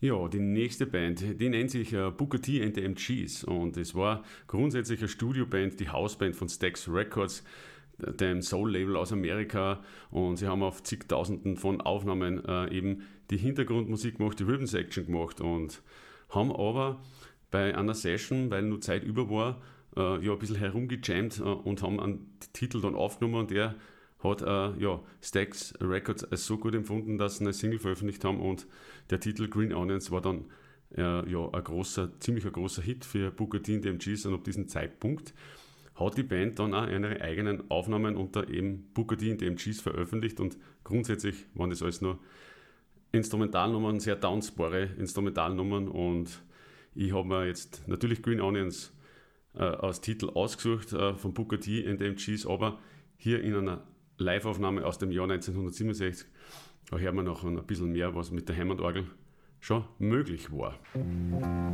Ja, die nächste Band, die nennt sich Booker T and the MGs und es war grundsätzlich eine Studioband, die Hausband von Stax Records, dem Soul-Label aus Amerika, und sie haben auf zigtausenden von Aufnahmen eben die Hintergrundmusik gemacht, die Rhythm-Section gemacht und haben aber bei einer Session, weil nur Zeit über war, ein bisschen herumgejammt und haben einen Titel dann aufgenommen, und der hat Stax Records als so gut empfunden, dass sie eine Single veröffentlicht haben, und der Titel Green Onions war dann ziemlich ein großer Hit für Booker T and the MGs, und ab diesem Zeitpunkt hat die Band dann auch ihre eigenen Aufnahmen unter eben Booker T and the MGs veröffentlicht, und grundsätzlich waren das alles nur Instrumentalnummern, sehr tanzbare Instrumentalnummern, und ich habe mir jetzt natürlich Green Onions als Titel ausgesucht von Booker T and the MGs, aber hier in einer Live-Aufnahme aus dem Jahr 1967, da hört man noch ein bisschen mehr, was mit der Hammond-Orgel schon möglich war.